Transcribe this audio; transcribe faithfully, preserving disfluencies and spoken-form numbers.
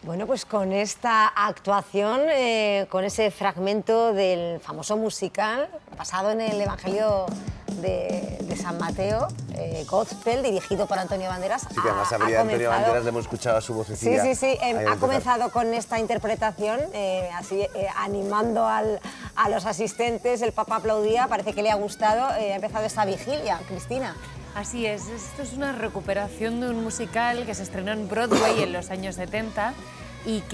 Bueno, pues con esta actuación, eh, con ese fragmento del famoso musical basado en el Evangelio de, de San Mateo, eh, Gospel, dirigido por Antonio Banderas. Sí, que además habría Antonio Banderas, le hemos escuchado a su vocecilla. Sí, sí, sí, eh, ha comenzado con esta interpretación, eh, así eh, animando al, a los asistentes, el Papa aplaudía, parece que le ha gustado, eh, ha empezado esta vigilia. Cristina. Así es, esto es una recuperación de un musical que se estrenó en Broadway en los años setenta y que